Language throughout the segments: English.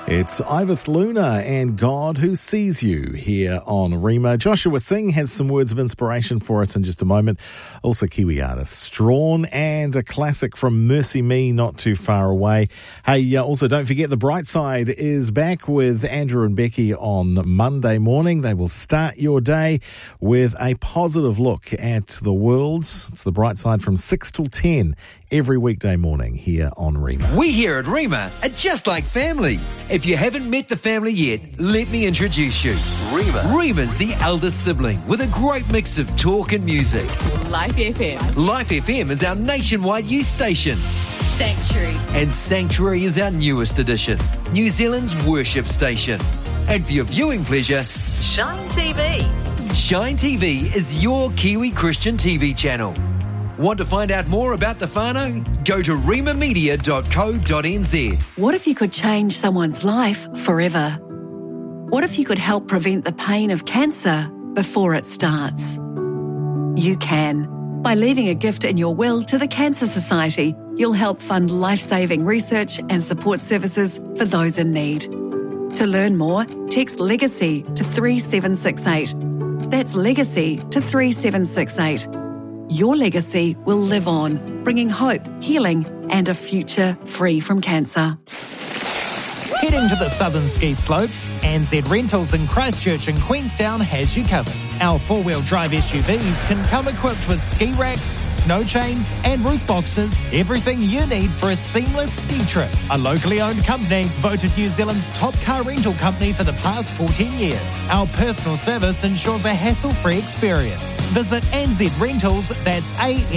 It's Iveth Luna and God Who Sees You here on Rima. Joshua Singh has some words of inspiration for us in just a moment. Also Kiwi artist Strawn and a classic from Mercy Me not too far away. Hey, also don't forget The Bright Side is back with Andrew and Becky on Monday morning. They will start your day with a positive look at the world. It's The Bright Side from 6 till 10 every weekday morning here on Rima. We here at Rima are just like family. If you haven't met the family yet, let me introduce you. Rima's the eldest sibling with a great mix of talk and music. Life FM. Life FM is our nationwide youth station. Sanctuary. And Sanctuary is our newest addition, New Zealand's worship station. And for your viewing pleasure, Shine TV. Shine TV is your Kiwi Christian TV channel. Want to find out more about the whānau? Go to rimamedia.co.nz. What if you could change someone's life forever? What if you could help prevent the pain of cancer before it starts? You can. By leaving a gift in your will to the Cancer Society, you'll help fund life-saving research and support services for those in need. To learn more, text LEGACY to 3768. That's LEGACY to 3768. Your legacy will live on, bringing hope, healing, and a future free from cancer. Heading to the southern ski slopes, ANZ Rentals in Christchurch and Queenstown has you covered. Our four-wheel drive SUVs can come equipped with ski racks, snow chains and roof boxes, everything you need for a seamless ski trip. A locally owned company, voted New Zealand's top car rental company for the past 14 years. Our personal service ensures a hassle-free experience. Visit ANZ Rentals, that's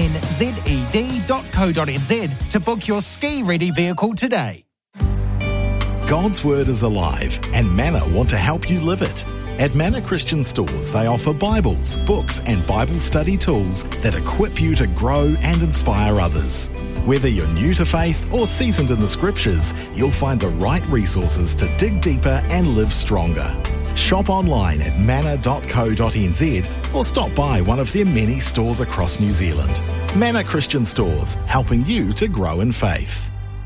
ANZED.co.nz, to book your ski-ready vehicle today. God's Word is alive, and Manna want to help you live it. At Manna Christian Stores, they offer Bibles, books, and Bible study tools that equip you to grow and inspire others. Whether you're new to faith or seasoned in the Scriptures, you'll find the right resources to dig deeper and live stronger. Shop online at manna.co.nz or stop by one of their many stores across New Zealand. Manna Christian Stores, helping you to grow in faith.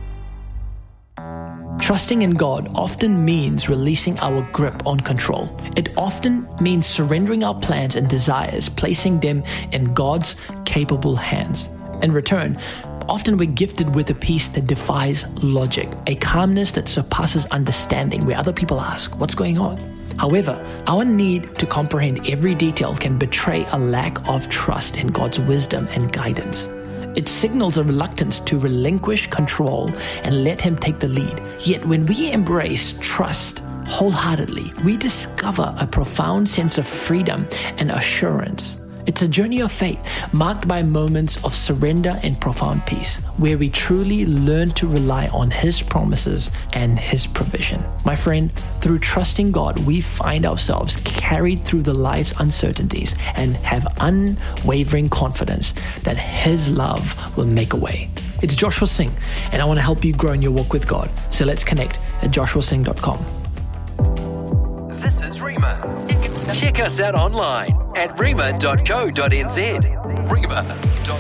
Trusting in God often means releasing our grip on control. It often means surrendering our plans and desires, placing them in God's capable hands. In return, often we're gifted with a peace that defies logic, a calmness that surpasses understanding, where other people ask, what's going on? However, our need to comprehend every detail can betray a lack of trust in God's wisdom and guidance. It signals a reluctance to relinquish control and let Him take the lead. Yet when we embrace trust wholeheartedly, we discover a profound sense of freedom and assurance. It's a journey of faith marked by moments of surrender and profound peace, where we truly learn to rely on His promises and His provision. My friend, through trusting God, we find ourselves carried through the life's uncertainties and have unwavering confidence that His love will make a way. It's Joshua Singh, and I want to help you grow in your walk with God. So let's connect at joshuasingh.com. This is Rima. Check us out online at rima.co.nz. Rima.co.nz.